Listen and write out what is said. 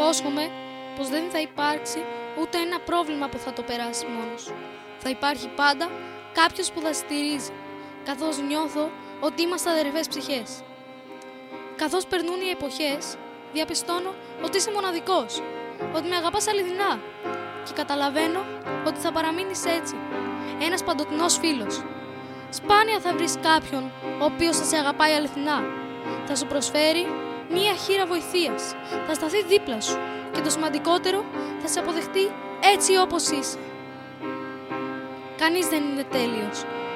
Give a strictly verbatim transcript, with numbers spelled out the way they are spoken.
υπόσχομαι πως δεν θα υπάρξει ούτε ένα πρόβλημα που θα το περάσει μόνος σου. Θα υπάρχει πάντα κάποιος που θα στηρίζει, καθώς νιώθω ότι είμαστε αδερφές ψυχές. Καθώς περνούν οι εποχές, διαπιστώνω ότι είσαι μοναδικός, ότι με αγαπάς αληθινά και καταλαβαίνω ότι θα παραμείνεις έτσι, ένας παντοτινός φίλος. Σπάνια θα βρεις κάποιον ο οποίος θα σε αγαπάει αληθινά, θα σου προσφέρει μία χείρα βοηθείας, θα σταθεί δίπλα σου και το σημαντικότερο, θα σε αποδεχτεί έτσι όπως είσαι. Κανείς δεν είναι τέλειος.